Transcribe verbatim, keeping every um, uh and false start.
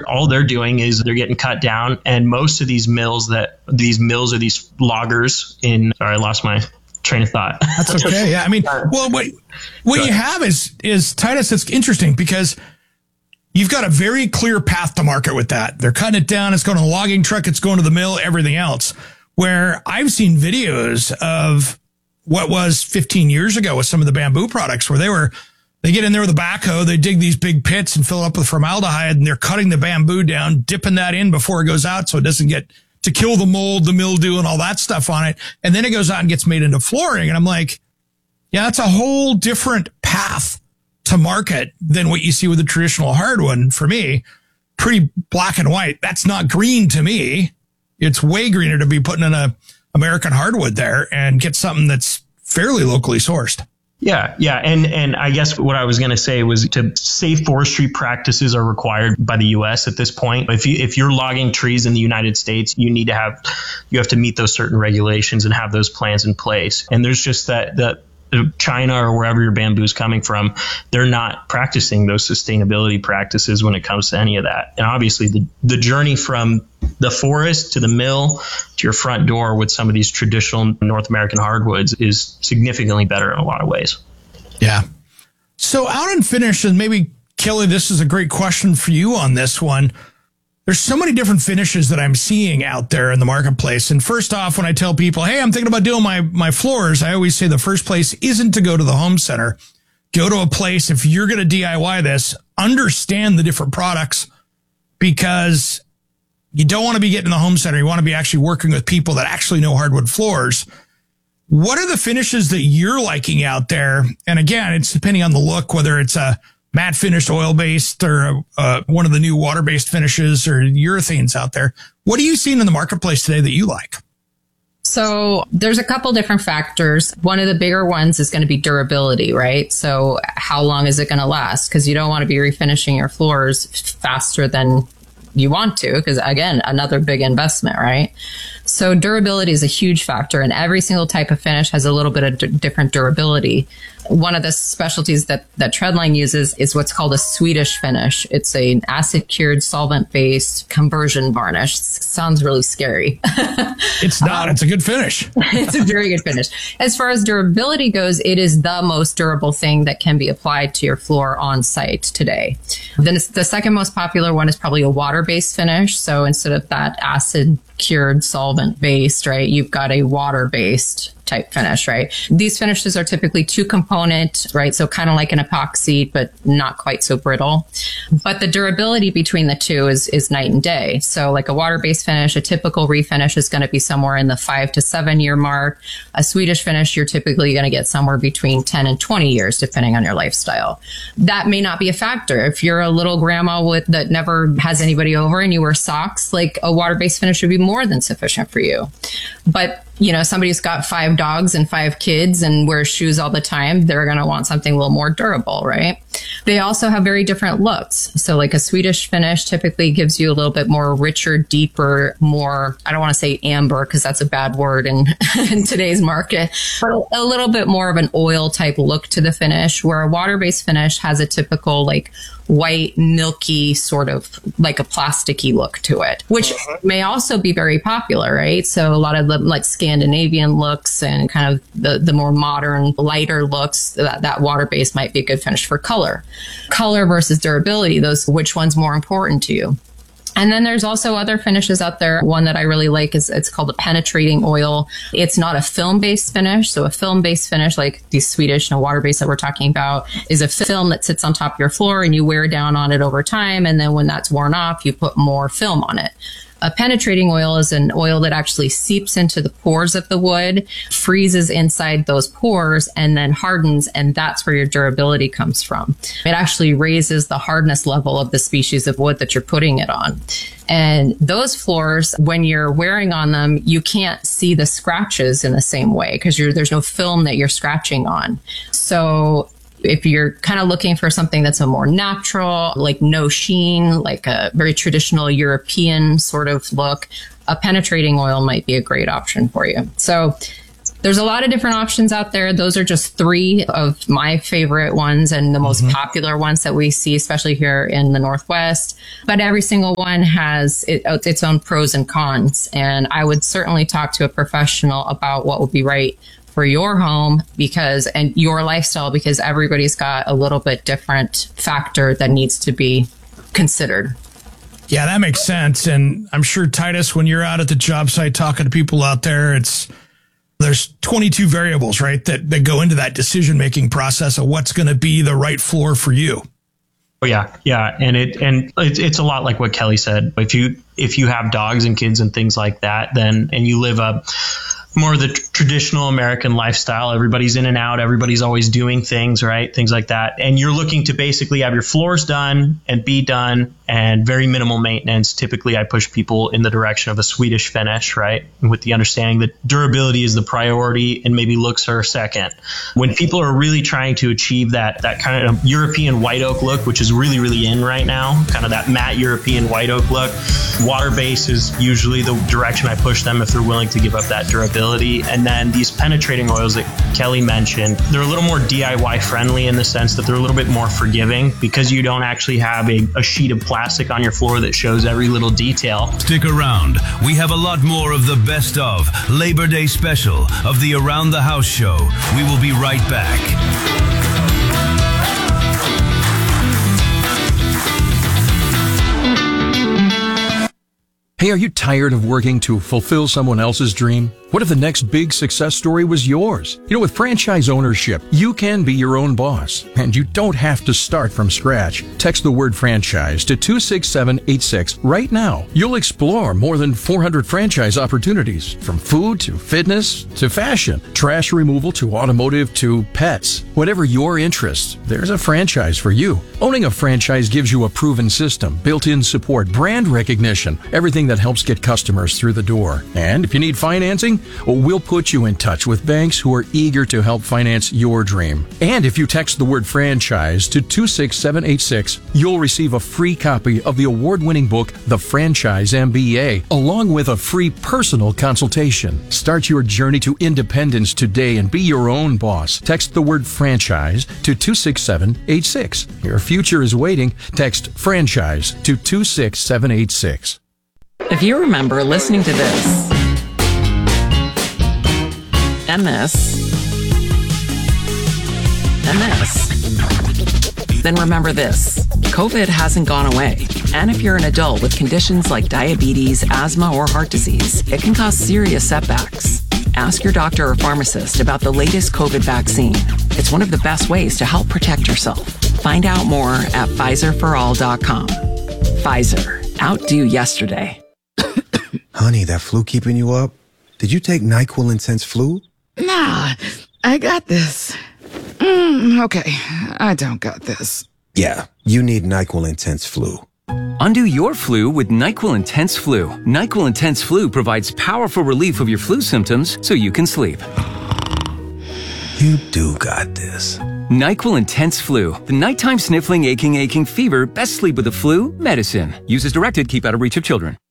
all they're doing is they're getting cut down. And most of these mills that these mills or these loggers in, sorry, I lost my train of thought. That's okay. Yeah. I mean, well, what, what you have is, is Titus, it's interesting because you've got a very clear path to market with that. They're cutting it down. It's going to the logging truck. It's going to the mill, everything else. Where I've seen videos of what was fifteen years ago with some of the bamboo products where they were, they get in there with a backhoe, they dig these big pits and fill it up with formaldehyde, and they're cutting the bamboo down, dipping that in before it goes out so it doesn't get to kill the mold, the mildew, and all that stuff on it. And then it goes out and gets made into flooring. And I'm like, yeah, that's a whole different path to market than what you see with the traditional hardwood. And for me, pretty black and white. That's not green to me. It's way greener to be putting in a American hardwood there and get something that's fairly locally sourced. Yeah, yeah. And and I guess what I was going to say was to safe forestry practices are required by the U S at this point. If you if you're logging trees in the United States, you need to have you have to meet those certain regulations and have those plans in place. And there's just that that China or wherever your bamboo is coming from, they're not practicing those sustainability practices when it comes to any of that. And obviously the, the journey from the forest to the mill to your front door with some of these traditional North American hardwoods is significantly better in a lot of ways. Yeah. So out and finish, and maybe Kelly, this is a great question for you on this one. There's so many different finishes that I'm seeing out there in the marketplace. And first off, when I tell people, hey, I'm thinking about doing my, my floors, I always say the first place isn't to go to the home center. Go to a place, if you're going to D I Y this, understand the different products, because you don't want to be getting in the home center. You want to be actually working with people that actually know hardwood floors. What are the finishes that you're liking out there? And again, it's depending on the look, whether it's a matte finished oil-based or uh, one of the new water-based finishes or urethanes out there. What are you seeing in the marketplace today that you like? So there's a couple different factors. One of the bigger ones is going to be durability, right? So how long is it going to last? Because you don't want to be refinishing your floors faster than you want to, because again, another big investment, right? So durability is a huge factor, and every single type of finish has a little bit of d- different durability. One of the specialties that, that Treadline uses is what's called a Swedish finish. It's an acid-cured, solvent-based conversion varnish. It sounds really scary. It's not. Um, it's a good finish. It's a very good finish. As far as durability goes, it is the most durable thing that can be applied to your floor on site today. Then the second most popular one is probably a water-based finish. So instead of that acid-cured, solvent-based, right, you've got a water-based type finish, right? These finishes are typically two component, right? So kind of like an epoxy, but not quite so brittle. But the durability between the two is, is night and day. So like a water-based finish, a typical refinish is going to be somewhere in the five to seven year mark. A Swedish finish, you're typically going to get somewhere between ten and twenty years, depending on your lifestyle. That may not be a factor. If you're a little grandma with that never has anybody over and you wear socks, like a water-based finish would be more than sufficient for you. But you know, somebody who's got five dogs and five kids and wears shoes all the time, they're going to want something a little more durable, right? They also have very different looks. So like a Swedish finish typically gives you a little bit more richer, deeper, more, I don't want to say amber because that's a bad word in, in today's market, but a little bit more of an oil type look to the finish, where a water-based finish has a typical like white, milky, sort of like a plasticky look to it, which uh-huh. may also be very popular, right? So a lot of the like Scandinavian looks and kind of the, the more modern, lighter looks, that, that water-based might be a good finish for color. Color versus durability, those, which one's more important to you? And then there's also other finishes out there. One that I really like is it's called a penetrating oil. It's not a film-based finish. So a film-based finish, like these Swedish and water-based that we're talking about, is a film that sits on top of your floor and you wear down on it over time. And then when that's worn off, you put more film on it. A penetrating oil is an oil that actually seeps into the pores of the wood, freezes inside those pores, and then hardens, and that's where your durability comes from. It actually raises the hardness level of the species of wood that you're putting it on. And those floors, when you're wearing on them, you can't see the scratches in the same way because there's no film that you're scratching on. So if you're kind of looking for something that's a more natural, like no sheen, like a very traditional European sort of look, a penetrating oil might be a great option for you. So there's a lot of different options out there. Those are just three of my favorite ones and the most mm-hmm. popular ones that we see, especially here in the Northwest. But every single one has it, its own pros and cons. And I would certainly talk to a professional about what would be right for your home because and your lifestyle, because everybody's got a little bit different factor that needs to be considered. Yeah, that makes sense. And I'm sure, Titus, when you're out at the job site talking to people out there, it's there's twenty-two variables, right, that, that go into that decision-making process of what's going to be the right floor for you. Oh, yeah. Yeah. And it and it's, it's a lot like what Kelly said. If you if you have dogs and kids and things like that, then and you live a more of the t- traditional American lifestyle, everybody's in and out, everybody's always doing things, right? Things like that. And you're looking to basically have your floors done and be done and very minimal maintenance. Typically, I push people in the direction of a Swedish finish, right? With the understanding that durability is the priority and maybe looks are second. When people are really trying to achieve that that kind of European white oak look, which is really, really in right now, kind of that matte European white oak look, water base is usually the direction I push them if they're willing to give up that durability. And then these penetrating oils that Kelly mentioned, they're a little more D I Y friendly in the sense that they're a little bit more forgiving because you don't actually have a, a sheet of plastic on your floor that shows every little detail. Stick around. We have a lot more of the best of Labor Day special of the Around the House show. We will be right back. Hey, are you tired of working to fulfill someone else's dream? What if the next big success story was yours? You know, with franchise ownership, you can be your own boss, and you don't have to start from scratch. Text the word franchise to two six seven eight six right now. You'll explore more than four hundred franchise opportunities, from food to fitness to fashion, trash removal to automotive to pets. Whatever your interest, there's a franchise for you. Owning a franchise gives you a proven system, built-in support, brand recognition, everything that helps get customers through the door. And if you need financing, well, we'll put you in touch with banks who are eager to help finance your dream. And if you text the word franchise to two six seven eight six, you'll receive a free copy of the award-winning book, The Franchise M B A, along with a free personal consultation. Start your journey to independence today and be your own boss. Text the word franchise to two six seven eight six. Your future is waiting. Text franchise to two six seven eight six. If you remember listening to this, and this, and this, then remember this. COVID hasn't gone away. And if you're an adult with conditions like diabetes, asthma, or heart disease, it can cause serious setbacks. Ask your doctor or pharmacist about the latest COVID vaccine. It's one of the best ways to help protect yourself. Find out more at Pfizer for all dot com. Pfizer. Outdo yesterday. Honey, that flu keeping you up? Did you take NyQuil Intense Flu? Nah, I got this. Mm, okay, I don't got this. Yeah, you need NyQuil Intense Flu. Undo your flu with NyQuil Intense Flu. NyQuil Intense Flu provides powerful relief of your flu symptoms so you can sleep. You do got this. NyQuil Intense Flu. The nighttime sniffling, aching, aching fever. Best sleep with the flu medicine. Use as directed. Keep out of reach of children.